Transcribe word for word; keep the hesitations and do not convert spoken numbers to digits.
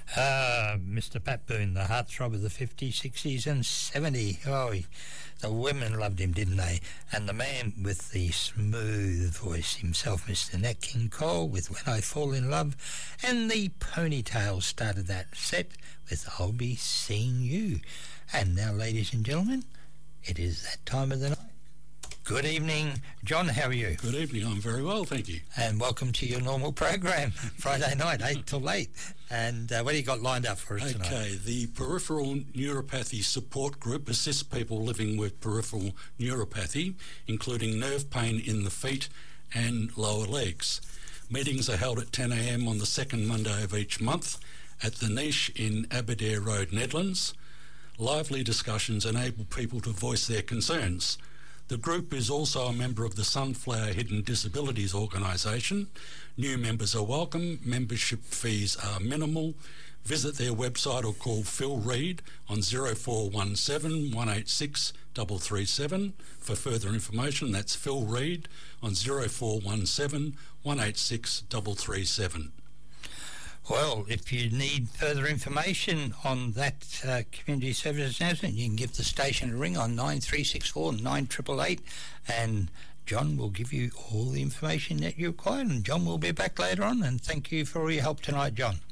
Ah, Mister Pat Boone, the heartthrob of the fifties, sixties and seventies. Oh, he, the women loved him, didn't they? And the man with the smooth voice himself, Mister Nat King Cole, with When I Fall in Love. And the Ponytails started that set with I'll Be Seeing You. And now, ladies and gentlemen, it is that time of the night. Good evening, John. How are you? Good evening. I'm very well, thank you. And welcome to your normal program, Friday night, eight till eight. And uh, what do you got lined up for us tonight? Okay, the Peripheral Neuropathy Support Group assists people living with peripheral neuropathy, including nerve pain in the feet and lower legs. Meetings are held at ten a m on the second Monday of each month at the Niche in Aberdare Road, Nedlands. Lively discussions enable people to voice their concerns. The group is also a member of the Sunflower Hidden Disabilities Organisation. New members are welcome. Membership fees are minimal. Visit their website or call Phil Reid on zero four one seven, one eight six, three three seven for further information. That's Phil Reid on zero four one seven, one eight six, three three seven. Well, if you need further information on that uh, community service announcement, you can give the station a ring on nine three six four, nine eight eight eight, and John will give you all the information that you require, and John will be back later on. And thank you for all your help tonight, John.